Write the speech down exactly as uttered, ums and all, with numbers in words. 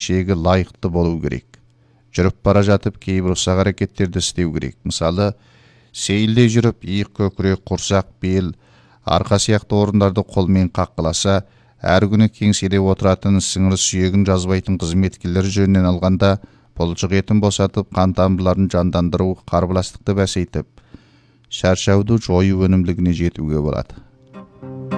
шегі лайықты болу керек. Жүріп бара жатып кейбір ұсақ әрекеттерді істеу керек. Мысалы, сейілдей жүріп иық, көкірек, құрсақ, бел, арқа сияқты орындарды қолмен қаққыласа, әр күні кеңседе отыратын сіңір сүйегін жазбайтын қызметкерлер жөнінен алғанда, бұлшық етін босатып, қан тамырларын жандандыру, қарбаластықты бәсейтіп, шаршауды жою өнімділігіне жетуге болады.